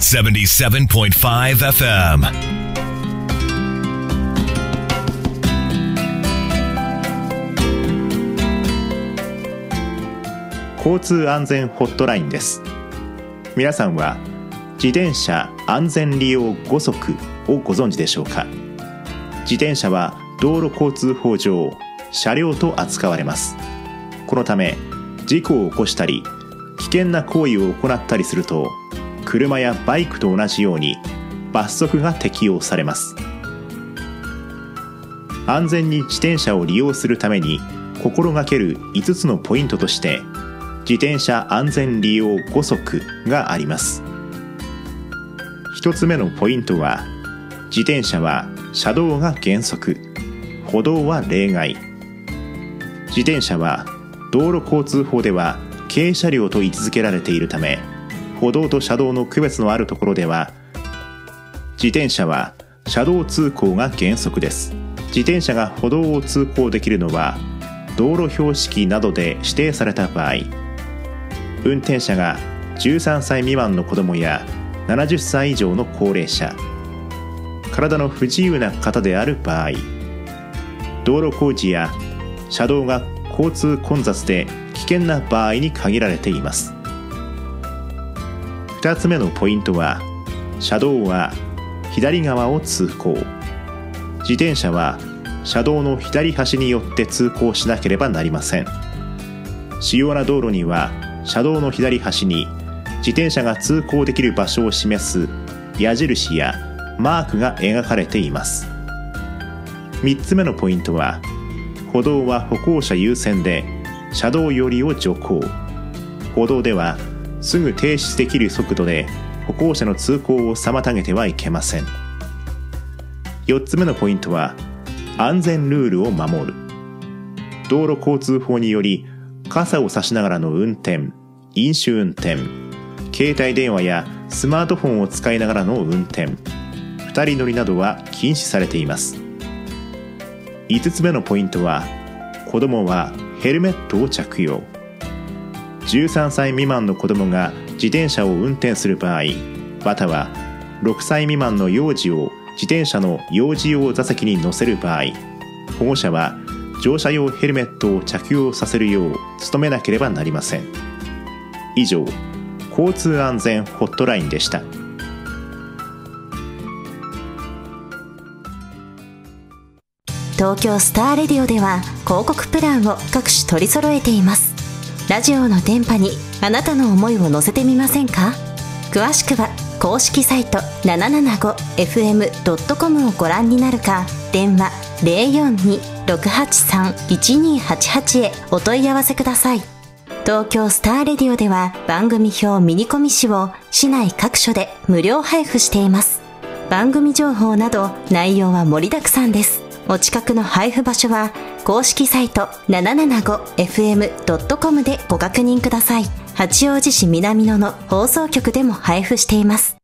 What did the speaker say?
77.5 FM。 交通安全ホットラインです。皆さんは自転車安全利用5則をご存知でしょうか。自転車は道路交通法上車両と扱われます。このため事故を起こしたり危険な行為を行ったりすると、車やバイクと同じように罰則が適用されます。安全に自転車を利用するために心がける5つのポイントとして、自転車安全利用5則があります。1つ目のポイントは、自転車は車道が原則、歩道は例外。自転車は道路交通法では軽車両と位置づけられているため、歩道と車道の区別のあるところでは、自転車は車道通行が原則です。自転車が歩道を通行できるのは、道路標識などで指定された場合、運転者が13歳未満の子どもや70歳以上の高齢者、体の不自由な方である場合、道路工事や車道が交通混雑で危険な場合に限られています。2つ目のポイントは、車道は左側を通行。自転車は車道の左端によって通行しなければなりません。主要な道路には車道の左端に自転車が通行できる場所を示す矢印やマークが描かれています。3つ目のポイントは、歩道は歩行者優先で車道寄りを徐行。歩道ではすぐ停止できる速度で歩行者の通行を妨げてはいけません。4つ目のポイントは、安全ルールを守る。道路交通法により、傘を差しながらの運転、飲酒運転、携帯電話やスマートフォンを使いながらの運転、2人乗りなどは禁止されています。5つ目のポイントは、子供はヘルメットを着用。13歳未満の子供が自転車を運転する場合、または6歳未満の幼児を自転車の幼児用座席に乗せる場合、保護者は乗車用ヘルメットを着用させるよう努めなければなりません。以上、交通安全ホットラインでした。 東京スターレディオでは広告プランを各種取り揃えています。ラジオの電波にあなたの思いを乗せてみませんか？詳しくは公式サイト 775fm.com をご覧になるか、電話 042-683-1288 へお問い合わせください。東京スターレディオでは番組表ミニコミ誌を市内各所で無料配布しています。番組情報など内容は盛りだくさんです。お近くの配布場所は公式サイト 775fm.com でご確認ください。八王子市南野の放送局でも配布しています。